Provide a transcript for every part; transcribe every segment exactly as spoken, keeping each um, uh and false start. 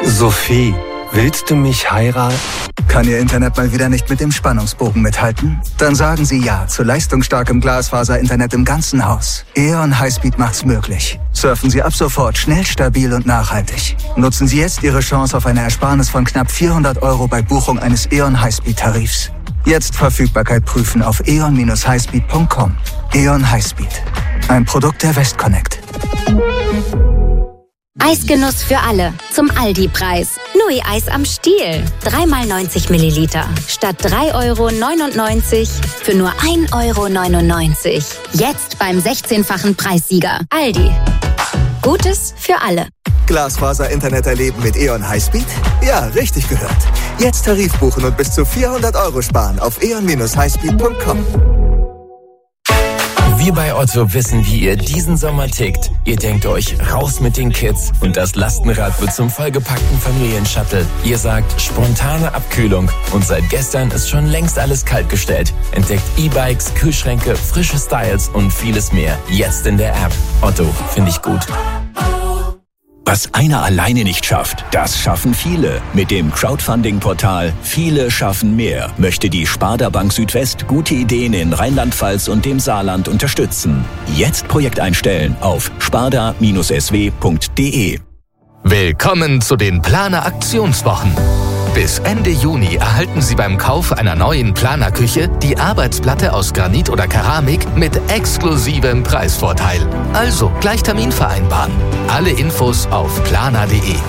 Sophie, willst du mich heiraten? Kann Ihr Internet mal wieder nicht mit dem Spannungsbogen mithalten? Dann sagen Sie ja zu leistungsstarkem Glasfaser-Internet im ganzen Haus. E O N Highspeed macht's möglich. Surfen Sie ab sofort schnell, stabil und nachhaltig. Nutzen Sie jetzt Ihre Chance auf eine Ersparnis von knapp vierhundert Euro bei Buchung eines E O N Highspeed-Tarifs. Jetzt Verfügbarkeit prüfen auf e o n dash highspeed punkt com. E O N Highspeed. Ein Produkt der Westconnect. Eisgenuss für alle. Zum Aldi-Preis. Nui-Eis am Stiel. drei mal neunzig Milliliter. Statt drei Euro neunundneunzig für nur ein Euro neunundneunzig. Jetzt beim sechzehnfachen Preissieger. Aldi. Gutes für alle. Glasfaser-Internet erleben mit E O N Highspeed? Ja, richtig gehört. Jetzt Tarif buchen und bis zu vierhundert Euro sparen auf e o n dash highspeed punkt com. Wir bei Otto wissen, wie ihr diesen Sommer tickt. Ihr denkt euch, raus mit den Kids und das Lastenrad wird zum vollgepackten Familienshuttle. Ihr sagt, spontane Abkühlung und seit gestern ist schon längst alles kaltgestellt. Entdeckt E-Bikes, Kühlschränke, frische Styles und vieles mehr. Jetzt in der App. Otto, finde ich gut. Was einer alleine nicht schafft, das schaffen viele. Mit dem Crowdfunding-Portal Viele schaffen mehr möchte die Sparda Bank Südwest gute Ideen in Rheinland-Pfalz und dem Saarland unterstützen. Jetzt Projekt einstellen auf sparda Bindestrich s w punkt d e. Willkommen zu den Planer Aktionswochen. Bis Ende Juni erhalten Sie beim Kauf einer neuen Planerküche die Arbeitsplatte aus Granit oder Keramik mit exklusivem Preisvorteil. Also gleich Termin vereinbaren. Alle Infos auf planer punkt d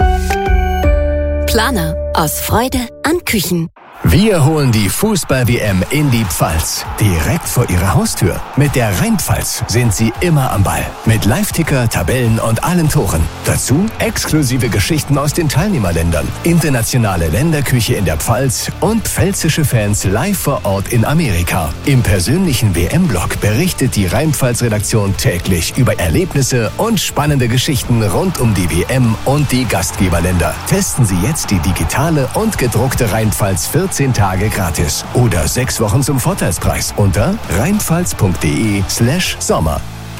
e. Planer. Aus Freude an Küchen. Wir holen die Fußball-W M in die Pfalz. Direkt vor Ihrer Haustür. Mit der Rheinpfalz sind Sie immer am Ball. Mit Live-Ticker, Tabellen und allen Toren. Dazu exklusive Geschichten aus den Teilnehmerländern. Internationale Länderküche in der Pfalz und pfälzische Fans live vor Ort in Amerika. Im persönlichen W M-Blog berichtet die Rheinpfalz-Redaktion täglich über Erlebnisse und spannende Geschichten rund um die W M und die Gastgeberländer. Testen Sie jetzt die digitale und gedruckte Rheinpfalz vierzehn Tage gratis oder sechs Wochen zum Vorteilspreis unter rheinpfalz punkt d e slash sommer.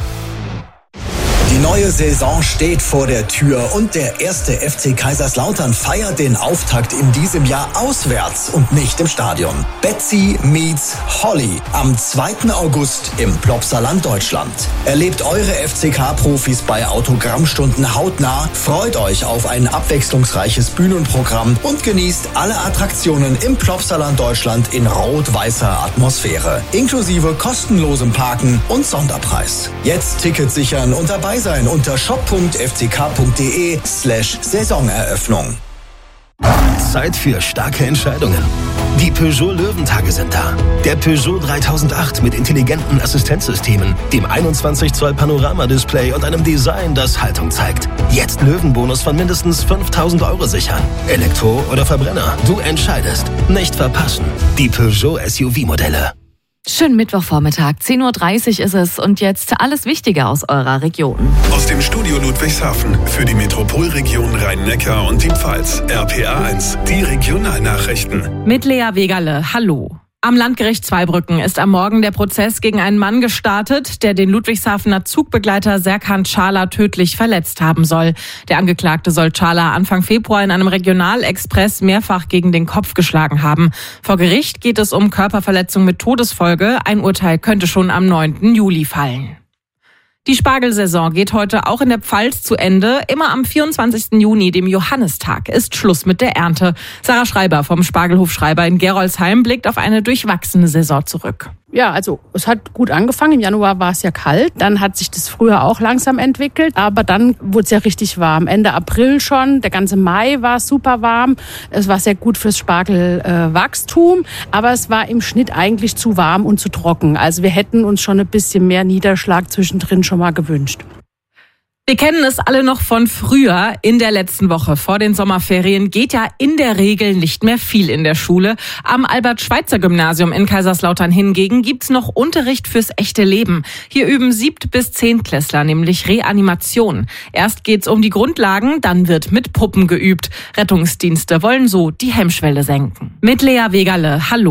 Die neue Saison steht vor der Tür und der erste F C Kaiserslautern feiert den Auftakt in diesem Jahr auswärts und nicht im Stadion. Betsy meets Holly am zweiten August im Plopsaland Deutschland. Erlebt eure F C K-Profis bei Autogrammstunden hautnah, freut euch auf ein abwechslungsreiches Bühnenprogramm und genießt alle Attraktionen im Plopsaland Deutschland in rot-weißer Atmosphäre, inklusive kostenlosem Parken und Sonderpreis. Jetzt Tickets sichern und dabei sein unter shop punkt f c k punkt d e slash Saisoneröffnung. Zeit für starke Entscheidungen. Die Peugeot Löwentage sind da. Der Peugeot dreitausendacht mit intelligenten Assistenzsystemen, dem einundzwanzig Zoll Panoramadisplay und einem Design, das Haltung zeigt. Jetzt Löwenbonus von mindestens fünftausend Euro sichern. Elektro oder Verbrenner, du entscheidest. Nicht verpassen. Die Peugeot S U V-Modelle. Schönen Mittwochvormittag, zehn Uhr dreißig ist es und jetzt alles Wichtige aus eurer Region. Aus dem Studio Ludwigshafen für die Metropolregion Rhein-Neckar und die Pfalz. R P A eins, die Regionalnachrichten. Mit Lea Wegerle, hallo. Am Landgericht Zweibrücken ist am Morgen der Prozess gegen einen Mann gestartet, der den Ludwigshafener Zugbegleiter Serkan Çağlar tödlich verletzt haben soll. Der Angeklagte soll Çağlar Anfang Februar in einem Regionalexpress mehrfach gegen den Kopf geschlagen haben. Vor Gericht geht es um Körperverletzung mit Todesfolge. Ein Urteil könnte schon am neunten Juli fallen. Die Spargelsaison geht heute auch in der Pfalz zu Ende. Immer am vierundzwanzigsten Juni, dem Johannistag, ist Schluss mit der Ernte. Sarah Schreiber vom Spargelhof Schreiber in Gerolzheim blickt auf eine durchwachsene Saison zurück. Ja, also es hat gut angefangen. Im Januar war es ja kalt. Dann hat sich das Frühjahr auch langsam entwickelt. Aber dann wurde es ja richtig warm. Ende April schon. Der ganze Mai war super warm. Es war sehr gut fürs Spargelwachstum. Äh, aber es war im Schnitt eigentlich zu warm und zu trocken. Also wir hätten uns schon ein bisschen mehr Niederschlag zwischendrin schon mal gewünscht. Wir kennen es alle noch von früher. In der letzten Woche vor den Sommerferien geht ja in der Regel nicht mehr viel in der Schule. Am Albert-Schweitzer-Gymnasium in Kaiserslautern hingegen gibt's noch Unterricht fürs echte Leben. Hier üben Siebt- bis Zehntklässler nämlich Reanimation. Erst geht's um die Grundlagen, dann wird mit Puppen geübt. Rettungsdienste wollen so die Hemmschwelle senken. Mit Lea Wegerle, hallo.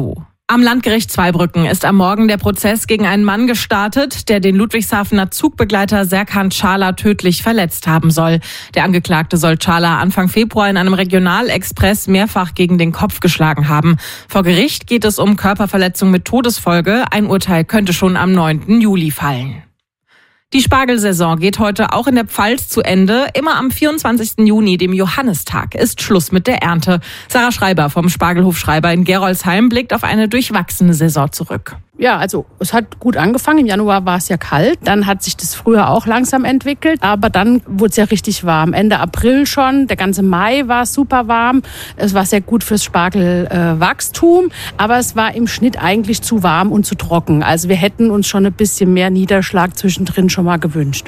Am Landgericht Zweibrücken ist am Morgen der Prozess gegen einen Mann gestartet, der den Ludwigshafener Zugbegleiter Serkan Çağlar tödlich verletzt haben soll. Der Angeklagte soll Çağlar Anfang Februar in einem Regionalexpress mehrfach gegen den Kopf geschlagen haben. Vor Gericht geht es um Körperverletzung mit Todesfolge. Ein Urteil könnte schon am neunten Juli fallen. Die Spargelsaison geht heute auch in der Pfalz zu Ende. Immer am vierundzwanzigsten Juni, dem Johannistag, ist Schluss mit der Ernte. Sarah Schreiber vom Spargelhof Schreiber in Gerolzheim blickt auf eine durchwachsene Saison zurück. Ja, also es hat gut angefangen. Im Januar war es ja kalt. Dann hat sich das früher auch langsam entwickelt. Aber dann wurde es ja richtig warm. Ende April schon. Der ganze Mai war super warm. Es war sehr gut fürs Spargelwachstum. Äh, aber es war im Schnitt eigentlich zu warm und zu trocken. Also wir hätten uns schon ein bisschen mehr Niederschlag zwischendrin schon mal gewünscht.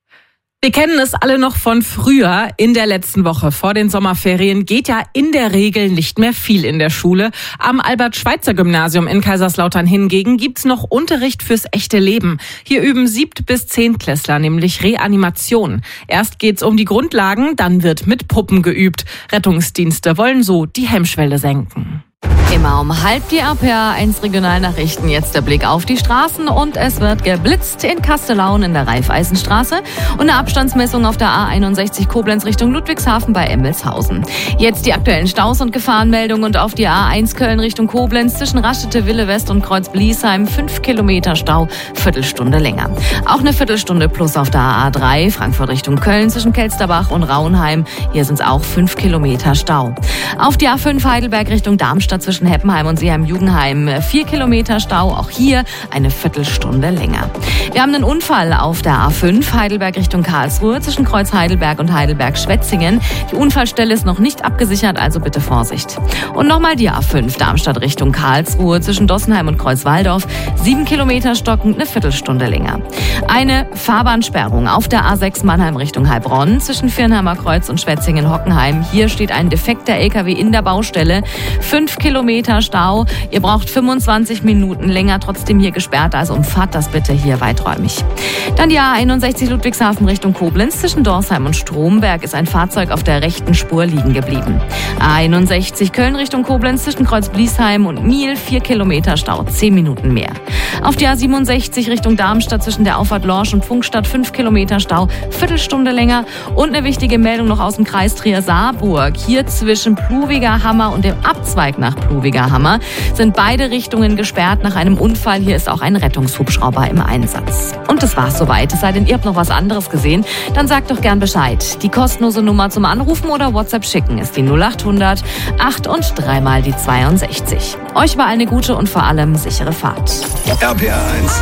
Wir kennen es alle noch von früher. In der letzten Woche vor den Sommerferien geht ja in der Regel nicht mehr viel in der Schule. Am Albert-Schweitzer-Gymnasium in Kaiserslautern hingegen gibt's noch Unterricht fürs echte Leben. Hier üben Siebt- bis Zehntklässler nämlich Reanimation. Erst geht's um die Grundlagen, dann wird mit Puppen geübt. Rettungsdienste wollen so die Hemmschwelle senken. Immer um halb die R P A eins Regionalnachrichten. Jetzt der Blick auf die Straßen und es wird geblitzt in Kastellaun in der Raiffeisenstraße und eine Abstandsmessung auf der A einundsechzig Koblenz Richtung Ludwigshafen bei Emmelshausen. Jetzt die aktuellen Staus und Gefahrenmeldungen und auf die A eins Köln Richtung Koblenz zwischen Raschete, Wille West und Kreuz Bliesheim fünf Kilometer Stau, Viertelstunde länger. Auch eine Viertelstunde plus auf der A drei Frankfurt Richtung Köln zwischen Kelsterbach und Rauenheim. Hier sind es auch fünf Kilometer Stau. Auf die A fünf Heidelberg Richtung Darmstadt zwischen Heppenheim und Seeheim-Jugendheim vier Kilometer Stau, auch hier eine Viertelstunde länger. Wir haben einen Unfall auf der A fünf Heidelberg Richtung Karlsruhe zwischen Kreuz Heidelberg und Heidelberg-Schwetzingen. Die Unfallstelle ist noch nicht abgesichert, also bitte Vorsicht. Und nochmal die A fünf Darmstadt Richtung Karlsruhe zwischen Dossenheim und Kreuz-Walldorf. Sieben Kilometer stockend, eine Viertelstunde länger. Eine Fahrbahnsperrung auf der A sechs Mannheim Richtung Heilbronn zwischen Viernheimer Kreuz und Schwetzingen-Hockenheim. Hier steht ein defekter L K W in der Baustelle. Fünf Kilometer Stau. Ihr braucht fünfundzwanzig Minuten länger, trotzdem hier gesperrt, also umfahrt das bitte hier weiträumig. Dann die A einundsechzig Ludwigshafen Richtung Koblenz zwischen Dorsheim und Stromberg ist ein Fahrzeug auf der rechten Spur liegen geblieben. A einundsechzig Köln Richtung Koblenz zwischen Kreuz Bliesheim und Miel vier Kilometer Stau, zehn Minuten mehr. Auf die A siebenundsechzig Richtung Darmstadt zwischen der Auffahrt Lorsch und Funkstadt fünf Kilometer Stau, Viertelstunde länger. Und eine wichtige Meldung noch aus dem Kreis Trier-Saarburg. Hier zwischen Pluwiger Hammer und dem Abzweig nach Pluwiger Hammer sind beide Richtungen gesperrt nach einem Unfall. Hier ist auch ein Rettungshubschrauber im Einsatz. Und das war's soweit. Es sei denn, ihr habt noch was anderes gesehen, dann sagt doch gern Bescheid. Die kostenlose Nummer zum Anrufen oder WhatsApp schicken ist die null acht hundert acht und dreimal die zweiundsechzig. Euch war eine gute und vor allem sichere Fahrt. R P A eins.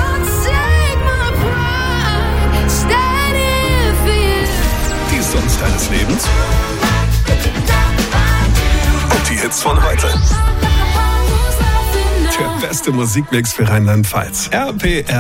Die Songs deines Lebens. Und die Hits von heute. Der beste Musikmix für Rheinland-Pfalz. R P R